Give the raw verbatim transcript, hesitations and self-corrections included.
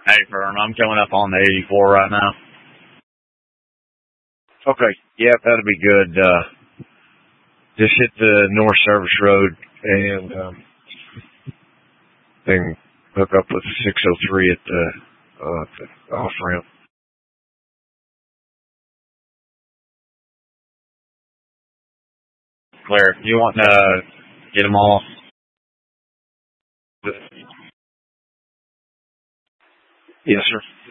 Hey, Fern, I'm coming up on the eighty-four right now. Okay, yep, that'll be good. Uh, just hit the North Service Road and um, then hook up with six oh three at the, uh, the off ramp. Claire, you want to get them all? Yes, sir.